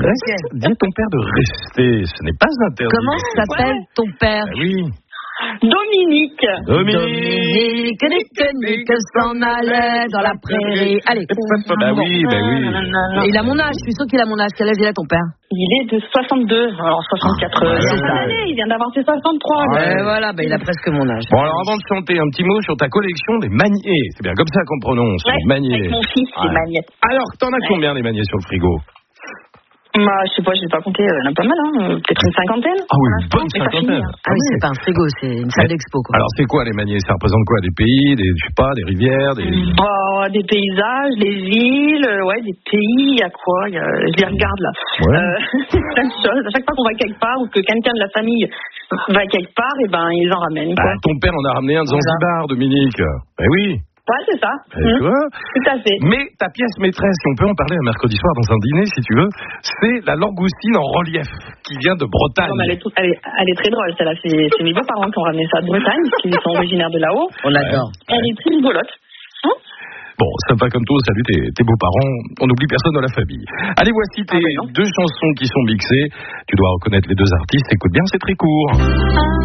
Dis à ton père de rester. Ce n'est pas interdit. Comment s'appelle ton père? Oui. Dominique. Dominique s'en allait dans la prairie. Allez. Bah oui. Et il a mon âge, je suis sûr qu'il a mon âge. Quel âge il a ton père? Il est de 62, alors 64, c'est ça. Il vient d'avoir ses 63. Voilà, il a presque mon âge. Bon, alors avant de chanter, un petit mot sur ta collection des maniers. C'est bien comme ça qu'on prononce, les maniers. Avec mon fils, les maniers. Alors, t'en as combien les maniers sur le frigo? Je sais pas, je l'ai pas compté, il y en a pas mal, peut-être une cinquantaine. Ah oui, une bonne cinquantaine. Ah oui, c'est pas un frigo, c'est une salle d'expo, quoi. Alors, c'est quoi les maniers? Ça représente quoi? Des pays, je sais pas, des rivières, des Paysages, des villes, des pays, il y a quoi? Je les regarde là. Plein de choses. À chaque fois qu'on va quelque part ou que quelqu'un de la famille va quelque part, ils en ramènent. Quoi. Ton père en a ramené un de Zanzibar, Dominique. Ben oui. Ouais, c'est ça. Tout à fait. Mais ta pièce maîtresse, si on peut en parler un mercredi soir dans un dîner, si tu veux, c'est la langoustine en relief qui vient de Bretagne. Non, mais elle est très drôle, celle-là. C'est mes beaux-parents qui ont ramené ça de Bretagne, parce qu'ils sont originaires de là-haut. On adore. Elle est très rigolote. Bon, sympa comme toi, salut tes beaux-parents, on n'oublie personne dans la famille. Allez, voici tes deux chansons qui sont mixées. Tu dois reconnaître les deux artistes, écoute bien, c'est très court.